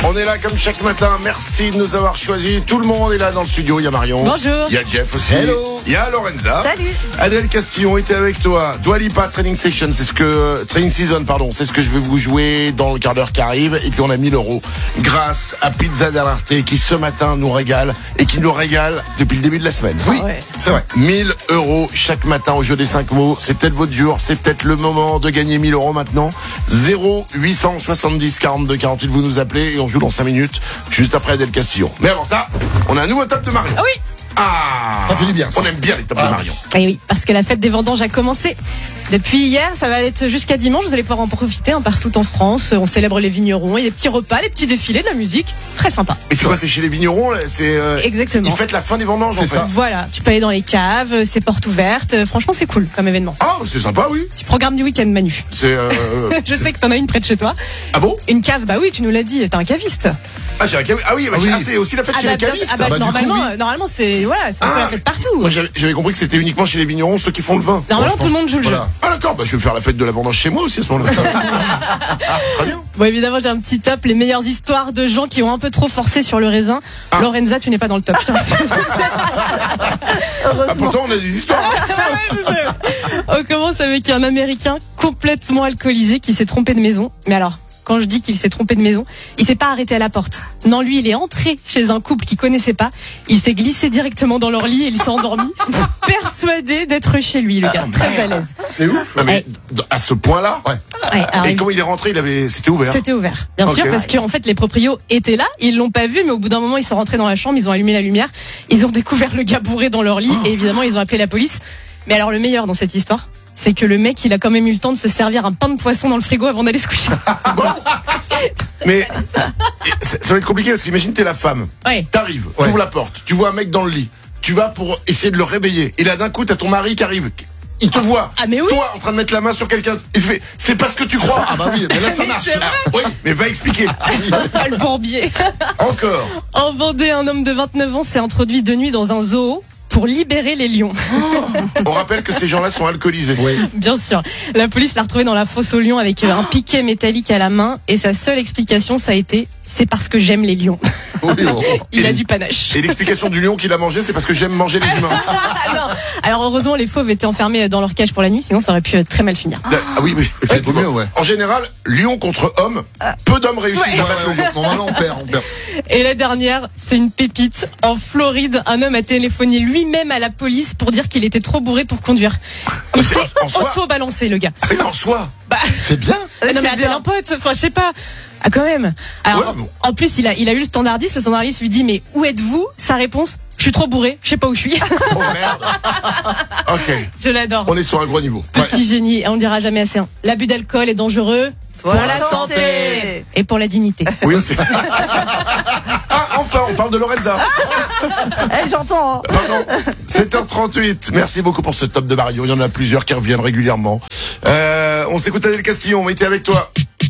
On est là comme chaque matin. Merci de nous avoir choisis. Tout le monde est là dans le studio. Il y a Marion. Bonjour. Il y a Jeff aussi. Hello. Il y a Lorenza. Salut. Adèle Castillon était avec toi. Dua Lipa Training Season, c'est ce que je vais vous jouer dans le quart d'heure qui arrive. Et puis on a 1000 € grâce à Pizza Dell'Arte qui ce matin nous régale et qui nous régale depuis le début de la semaine. Oui, Ouais. c'est vrai. 1000 € chaque matin au jeu des 5 mots. C'est peut-être votre jour, c'est peut-être le moment de gagner 1000 € maintenant. 0870 42 48, vous nous appelez et on joue dans 5 minutes, juste après Adèle Castillon. Mais avant ça, on a un nouveau top de Marion. Ah oui. Ah, Ça fait du bien, ça. On aime bien les tops de Marion. Et oui, parce que la fête des vendanges a commencé depuis hier, ça va être jusqu'à dimanche, vous allez pouvoir en profiter partout en France. On célèbre les vignerons, il y a des petits repas, des petits défilés, de la musique, très sympa. Et c'est quoi, c'est chez les vignerons là, Exactement. Ils fêtent la fin des vendanges en C'est fait. ça. Voilà, tu peux aller dans les caves, c'est portes ouvertes, franchement c'est cool comme événement. Ah, c'est sympa, oui. Petit programme du week-end Manu. C'est Je sais que t'en as une près de chez toi. ah bon? Une cave, bah oui, tu nous l'as dit, t'es un caviste. Ah, j'ai un cave. Ah oui, bah, oui. c'est aussi la fête chez les bien- cavistes. Bah, du normalement, coup, oui. normalement c'est voilà, c'est un peu la fête partout. Moi j'avais compris que c'était uniquement chez les vignerons ceux qui font le vin. Normalement je tout le monde joue le jeu. Voilà. Ah d'accord, bah je vais faire la fête de la vendange chez moi aussi à ce moment-là. Très bien. Bon, évidemment, j'ai un petit top. Les meilleures histoires de gens qui ont un peu trop forcé sur le raisin. Ah. Lorenza, tu n'es pas dans le top. Je te rassure. Ah, pourtant on a des histoires. Ouais, je sais. On commence avec un Américain complètement alcoolisé qui s'est trompé de maison. Mais alors, quand je dis qu'il s'est trompé de maison, il s'est pas arrêté à la porte. Non, lui, il est entré chez un couple qu'il connaissait pas. Il s'est glissé directement dans leur lit et il s'est endormi, persuadé d'être chez lui, le gars. Très à l'aise. C'est ouf. Non, mais à ce point-là. Ouais. Ouais, alors, Et comment il est rentré, c'était ouvert. C'était ouvert, bien Ok. sûr, parce qu'en fait les proprios étaient là, ils l'ont pas vu, mais au bout d'un moment ils sont rentrés dans la chambre, ils ont allumé la lumière, ils ont découvert le gars bourré dans leur lit et évidemment ils ont appelé la police. Mais alors le meilleur dans cette histoire, c'est que le mec il a quand même eu le temps de se servir un pain de poisson dans le frigo avant d'aller se coucher. Mais ça va être compliqué parce qu'imagine t'es la femme. Ouais. T'arrives, Ouais. t'ouvres la porte, tu vois un mec dans le lit, tu vas pour essayer de le réveiller. Et là d'un coup t'as ton mari qui arrive. Il te voit, Ah, mais oui. toi en train de mettre la main sur quelqu'un. Il fait, c'est pas ce que tu crois. Ah bah oui, mais là ça Mais marche. c'est vrai. Ah, oui, mais va expliquer. Ah, le bourbier. Encore. En Vendée, un homme de 29 ans s'est introduit de nuit dans un zoo pour libérer les lions. On rappelle que ces gens-là sont alcoolisés. Oui. Bien sûr. La police l'a retrouvé dans la fosse aux lions avec un piquet métallique à la main et sa seule explication ça a été c'est parce que j'aime les lions. Oui, oh. Il a Et- du panache. Et l'explication du lion qu'il a mangé, c'est parce que j'aime manger les humains. Ah non. Alors heureusement les fauves étaient enfermés dans leur cage pour la nuit, sinon ça aurait pu très mal finir. Ah oui, oui, effectivement. mieux, ouais. En général, lion contre homme, peu d'hommes réussissent à battre le lion. Normalement on perd. Et la dernière, c'est une pépite. En Floride, un homme a téléphoné lui-même à la police pour dire qu'il était trop bourré pour conduire. Il c'est s'est en soi. auto-balancé le gars. Mais en soi, Bah, C'est bien. non mais appelle un pote, enfin je sais pas. Ah quand même. Alors Ouais, bon. en plus il a eu le standardiste lui dit mais où êtes-vous? Sa réponse, je suis trop bourré, je sais pas où je suis. oh merde. Ok, Je l'adore. on est sur un gros niveau. Petit génie, et on ne dira jamais assez. L'abus d'alcool est dangereux Pour la santé. et pour la dignité. Oui, c'est. Ah, enfin, on parle de Lorenza. J'entends. Pardon. 7h38. Merci beaucoup pour ce top de Mario. Il y en a plusieurs qui reviennent régulièrement. On s'écoute Adèle Castillon. On était avec toi.